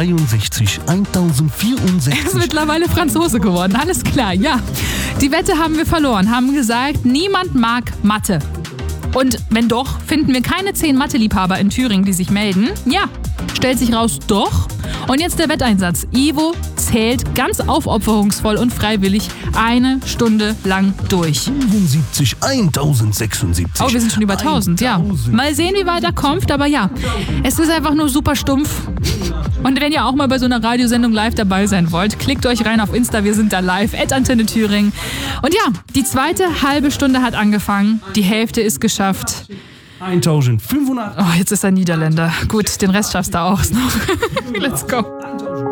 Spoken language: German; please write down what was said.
1063, 1064. Er ist mittlerweile Franzose geworden, alles klar, ja. Die Wette haben wir verloren, haben gesagt, niemand mag Mathe. Und wenn doch, finden wir keine 10 Mathe-Liebhaber in Thüringen, die sich melden. Ja, stellt sich raus, doch. Und jetzt der Wetteinsatz. Ivo zählt ganz aufopferungsvoll und freiwillig 1 Stunde lang durch. 75, 1076. Oh, wir sind schon über 1000, ja. Mal sehen, wie weit er kommt, aber ja, es ist einfach nur super stumpf. Und wenn ihr auch mal bei so einer Radiosendung live dabei sein wollt, klickt euch rein auf Insta, wir sind da live, @Antenne Thüringen. Und ja, die zweite halbe Stunde hat angefangen, die Hälfte ist geschafft. 1500. Oh, jetzt ist er Niederländer. Gut, den Rest schaffst du auch noch. Let's go.